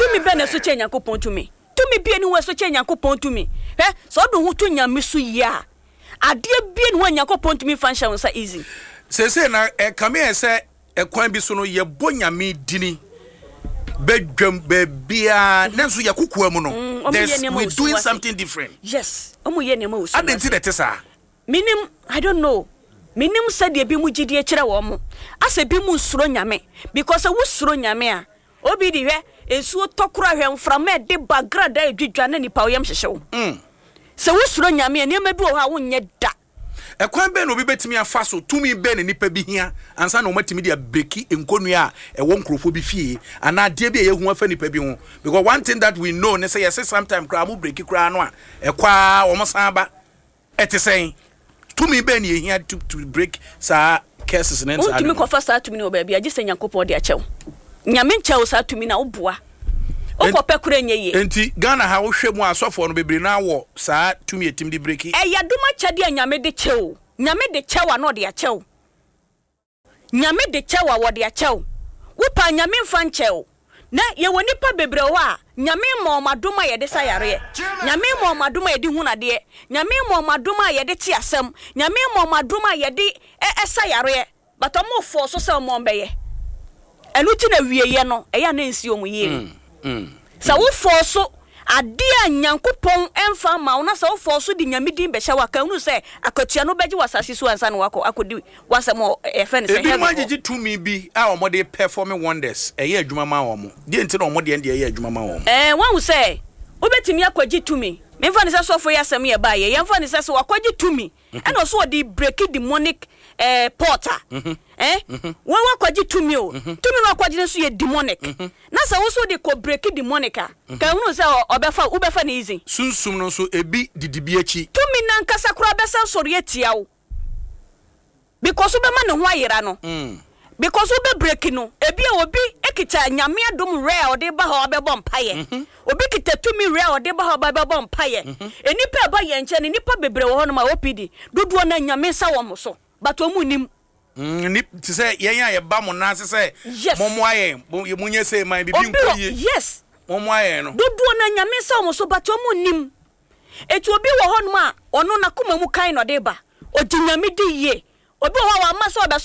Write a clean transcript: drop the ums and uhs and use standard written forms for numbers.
Tumi be na so che Nyankopon tumi. Tumi bie ni wo so che Nyankopon tumi. So do hu to nyame so ya. Ade bie ni wo Nyankopon tumi fa nhyɛ nsa easy. Say na kame ese ekwan bi so no ye bo nyame dini. Bedwam bebia nanso yakukua mu no. We doing something different. Yes. Omo ye nema wo so. Adenti de tesa. Minim, I don't know. Minim said ye bi mu gidie kire wo mo. Ase bi mu suro nyame because wo suro nyame a obi di hwe ensuo tokura hwe mframa de bagrada edwidwa na nipa wo yam hyehyew. Se wo suro nyame ne ma bi wo ha wo nye da. Ekwan be no bi betimi afa so tumi be ne nipa bi hia ansa na o matimi dia beki enkonu a ewo nkrofo bi fie ana de bi yehu afa nipa bi ho because one thing that we know ne say yes sometimes kra mu breki kra no a ekwa wo mosan ba etisen tumi be ne hia to break sa cases ne nsa. Tumi ko fa sa tumi no ba bia gise Nyankopon de achew nyame nchew sa tumi na oboa okope kura nyeye enti Ghana ha wo hwemu asofo no bebre na wo sa tumi etim di breki yaduma chade nyame de chew nyame de chewa no de achew nyame de chewa wo de achew wo pa nyame mfa nchew na ye woni pa bebre wo a nyame mo maduma ye de sayare nyame mo maduma ye de hunade nyame mo maduma ye de ti asem nyame mo maduma ye de sayare bato mo fo so se mo mbeye eluti na wieye no eya na nsi omu ye sa wo forso ade a Nyankopon emfa ma wo na sa wo forso di nyame din be hya waka unu se akatua no beji wasase so ansa na wako akodi wasemo efe ne se he ma gigi to me bi a omode perform wonders eye adwuma ma wo mo de enti na omode ende eye adwuma ma wo mo wan wo se obetimi akwaji to me memfa ne se sofo ya asem ye ba ye yemfa ne se so akwaji to me and also the break demonic porter won akwaji to me o to me no akwaji ne so ye demonic na sa wo so de ko break demonic ka unu se obefa ne easy sunsum no so ebi didibi achi to me na nkasa kura besa sori etia wo because we be ma ne ho ayera no because we be break no ebi obi ekita nyame adom rare ode ba ha obebo mpaye obi kita tumi rare ode ba ha obebo mpaye enipa ba ye nche ne nipa bebre wo hono ma opidi dodo na nyame sa wo mo so but omu nim ni ti say yen ya ye ba mo na se momo aye munye say man bibi nkoye yes momo aye no dodo na nyame sa wo mo so but omu nim etu obi wo hono ma ono na koma mu kan no de ba odi nyame di ye obi wo wa ma so